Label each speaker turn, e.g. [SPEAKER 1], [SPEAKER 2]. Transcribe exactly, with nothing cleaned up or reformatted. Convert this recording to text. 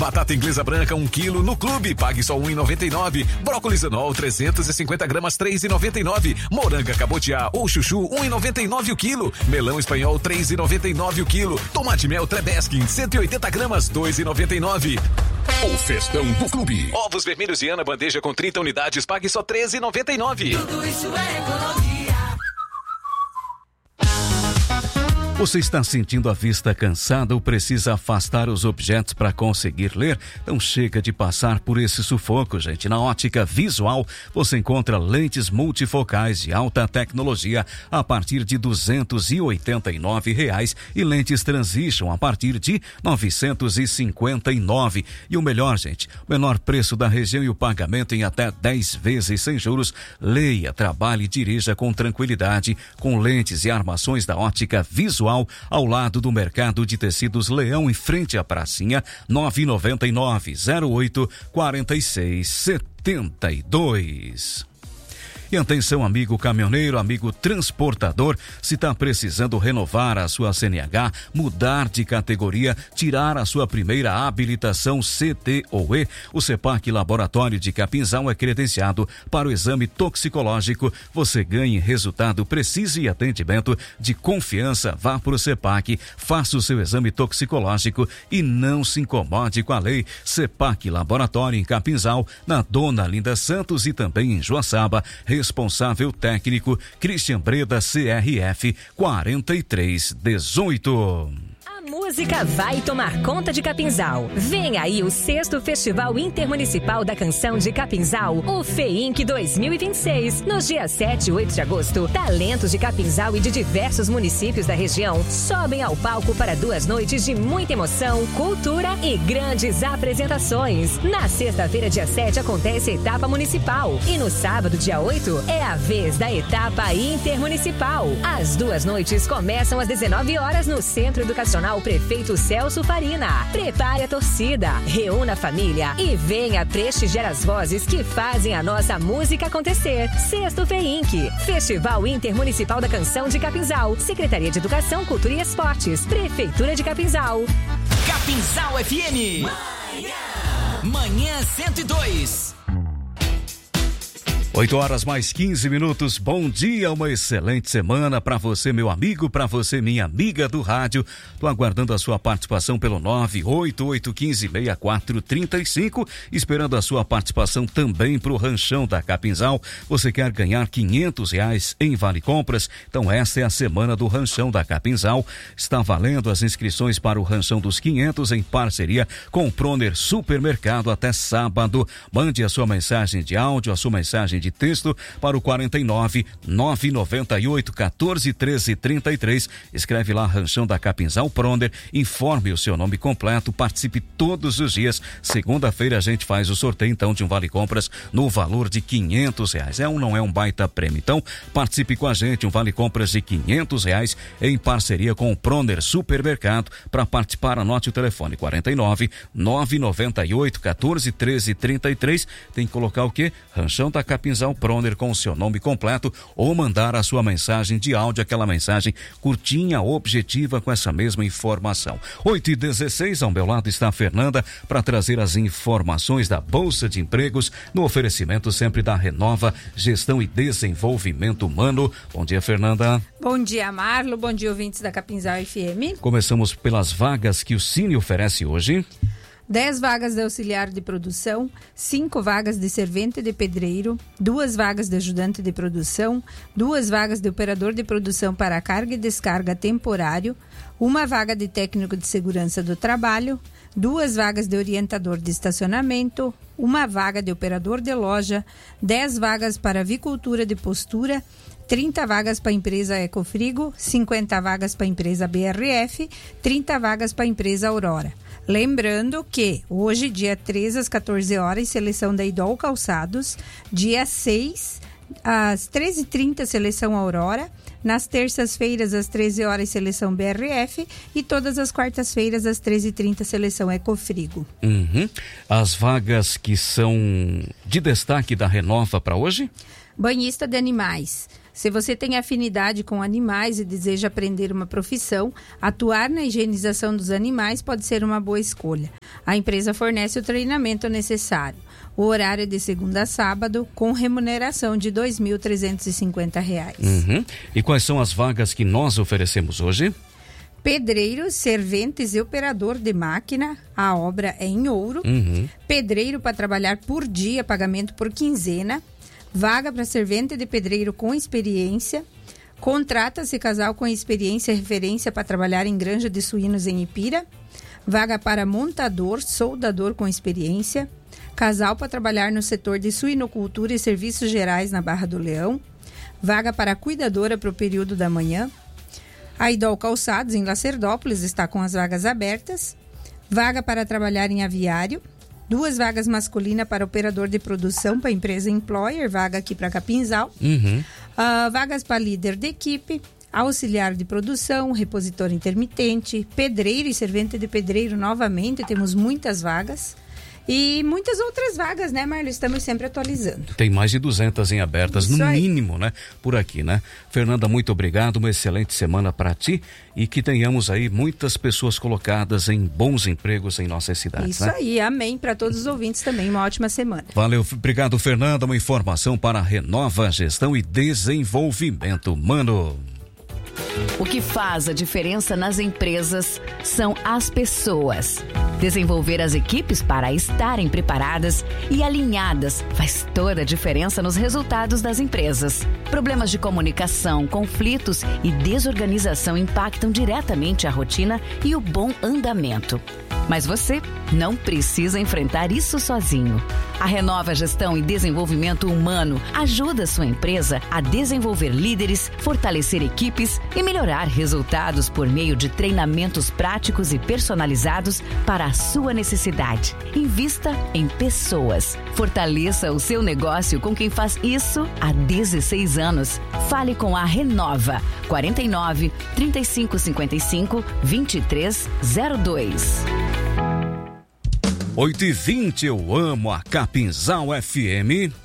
[SPEAKER 1] Batata inglesa branca um quilo no Clube, pague só um e noventa e nove. Brócolis anual trezentos e cinquenta gramas três e noventa e nove. Moranga cabotiá ou chuchu um e noventa e nove o quilo. Melão espanhol três e noventa e nove o quilo. Tomate mel Trebeskin cento e oitenta gramas dois e noventa e nove. O festão do Clube. Ovos vermelhos de Ana bandeja com trinta unidades, pague só treze e noventa e nove.
[SPEAKER 2] Tudo isso é economia.
[SPEAKER 3] Você está sentindo a vista cansada ou precisa afastar os objetos para conseguir ler? Então chega de passar por esse sufoco, gente. Na Ótica Visual, você encontra lentes multifocais de alta tecnologia a partir de duzentos e oitenta e nove reais e lentes Transition a partir de novecentos e cinquenta e nove. E o melhor, gente, o menor preço da região e o pagamento em até dez vezes sem juros. Leia, trabalhe e dirija com tranquilidade com lentes e armações da Ótica Visual ao lado do Mercado de Tecidos Leão, em frente à pracinha. Nove nove nove, zero oito, quatro seis sete dois. E atenção, amigo caminhoneiro, amigo transportador, se está precisando renovar a sua C N H, mudar de categoria, tirar a sua primeira habilitação C T ou E, o CEPAC Laboratório de Capinzal é credenciado para o exame toxicológico. Você ganha resultado preciso e atendimento de confiança. Vá para o CEPAC, faça o seu exame toxicológico e não se incomode com a lei. CEPAC Laboratório em Capinzal, na Dona Linda Santos e também em Joaçaba. Responsável técnico Christian Breda, C R F quarenta e três dezoito.
[SPEAKER 4] A música vai tomar conta de Capinzal. Vem aí o sexto Festival Intermunicipal da Canção de Capinzal, o FEINC dois mil e vinte e seis. Nos dias sete e oito de agosto, talentos de Capinzal e de diversos municípios da região sobem ao palco para duas noites de muita emoção, cultura e grandes apresentações. Na sexta-feira, dia sete, acontece a etapa municipal e no sábado, dia oito, é a vez da etapa intermunicipal. As duas noites começam às dezenove horas no Centro Educacional Prefeito Celso Farina. Prepare a torcida, reúna a família e venha prestigiar as vozes que fazem a nossa música acontecer. Sexto FEINC, Festival Intermunicipal da Canção de Capinzal, Secretaria de Educação, Cultura e Esportes, Prefeitura de Capinzal.
[SPEAKER 2] Capinzal F M. Manhã. Manhã cento e dois.
[SPEAKER 3] oito horas mais quinze minutos. Bom dia, uma excelente semana para você, meu amigo, para você, minha amiga do rádio. Tô aguardando a sua participação pelo nove oito oito um cinco, seis quatro três cinco, esperando a sua participação também pro Ranchão da Capinzal. Você quer ganhar quinhentos reais em Vale Compras? Então essa é a semana do Ranchão da Capinzal. Está valendo as inscrições para o Ranchão dos quinhentos em parceria com o Proner Supermercado até sábado. Mande a sua mensagem de áudio, a sua mensagem de texto para o quarenta e nove, nove nove oito, quatorze, treze, trinta e três. Escreve lá Ranchão da Capinzal Proner, informe o seu nome completo, participe todos os dias. Segunda-feira a gente faz o sorteio então de um Vale Compras no valor de quinhentos reais. É um não é um baita prêmio? Então participe com a gente, um Vale Compras de quinhentos reais em parceria com o Proner Supermercado. Para participar, anote o telefone quarenta e nove, nove nove oito, quatorze, treze, trinta e três. Tem que colocar o quê? Ranchão da Capinzal Proner com o seu nome completo ou mandar a sua mensagem de áudio, aquela mensagem curtinha, objetiva com essa mesma informação. oito e dezesseis, ao meu lado está a Fernanda para trazer as informações da Bolsa de Empregos no oferecimento sempre da Renova Gestão e Desenvolvimento Humano. Bom dia, Fernanda.
[SPEAKER 5] Bom dia, Marlo. Bom dia, ouvintes da Capinzal F M.
[SPEAKER 3] Começamos pelas vagas que o Cine oferece hoje.
[SPEAKER 5] dez vagas de auxiliar de produção, cinco vagas de servente de pedreiro, duas vagas de ajudante de produção, duas vagas de operador de produção para carga e descarga temporário, uma vaga de técnico de segurança do trabalho, duas vagas de orientador de estacionamento, uma vaga de operador de loja, dez vagas para avicultura de postura, trinta vagas para a empresa Ecofrigo, cinquenta vagas para a empresa B R F, trinta vagas para a empresa Aurora. Lembrando que hoje, dia treze, às quatorze horas, seleção da Idol Calçados. Dia seis, às treze e trinta, seleção Aurora. Nas terças-feiras, às treze horas, seleção B R F. E todas as quartas-feiras, às treze e trinta, seleção Ecofrigo.
[SPEAKER 3] Uhum. As vagas que são de destaque da Renova para hoje?
[SPEAKER 5] Banhista de animais. Se você tem afinidade com animais e deseja aprender uma profissão, atuar na higienização dos animais pode ser uma boa escolha. A empresa fornece o treinamento necessário. O horário é de segunda a sábado, com remuneração de dois mil trezentos e cinquenta reais.
[SPEAKER 3] Uhum. E quais são as vagas que nós oferecemos hoje?
[SPEAKER 5] Pedreiro, serventes e operador de máquina, a obra é em ouro.
[SPEAKER 3] Uhum.
[SPEAKER 5] Pedreiro para trabalhar por dia, pagamento por quinzena. Vaga para servente de pedreiro com experiência. Contrata-se casal com experiência e referência para trabalhar em granja de suínos em Ipira. Vaga para montador, soldador com experiência. Casal para trabalhar no setor de suinocultura e serviços gerais na Barra do Leão. Vaga para cuidadora para o período da manhã. A Idol Calçados, em Lacerdópolis, está com as vagas abertas. Vaga para trabalhar em aviário. Duas vagas masculinas para operador de produção para a empresa Employer, vaga aqui para Capinzal.
[SPEAKER 3] Uhum.
[SPEAKER 5] Uh, vagas para líder de equipe, auxiliar de produção, repositor intermitente, pedreiro e servente de pedreiro novamente, temos muitas vagas. E muitas outras vagas, né, Marlon? Estamos sempre atualizando.
[SPEAKER 3] Tem mais de duzentas em abertas,
[SPEAKER 5] Isso
[SPEAKER 3] no
[SPEAKER 5] aí.
[SPEAKER 3] mínimo, né? Por aqui, né? Fernanda, muito obrigado, uma excelente semana para ti e que tenhamos aí muitas pessoas colocadas em bons empregos em nossas cidades,
[SPEAKER 5] Isso
[SPEAKER 3] né?
[SPEAKER 5] aí, amém para todos os ouvintes também, uma ótima semana.
[SPEAKER 3] Valeu, obrigado, Fernanda, uma informação para a Renova Gestão e Desenvolvimento Humano.
[SPEAKER 6] O que faz a diferença nas empresas são as pessoas. Desenvolver as equipes para estarem preparadas e alinhadas faz toda a diferença nos resultados das empresas. Problemas de comunicação, conflitos e desorganização impactam diretamente a rotina e o bom andamento. Mas você não precisa enfrentar isso sozinho. A Renova Gestão e Desenvolvimento Humano ajuda a sua empresa a desenvolver líderes, fortalecer equipes e melhorar resultados por meio de treinamentos práticos e personalizados para a sua necessidade. Invista em pessoas. Fortaleça o seu negócio com quem faz isso há dezesseis anos. Fale com a Renova. quarenta e nove, trinta e cinco cinquenta e cinco, vinte e três zero dois.
[SPEAKER 3] oito e vinte, eu amo a Capinzal F M.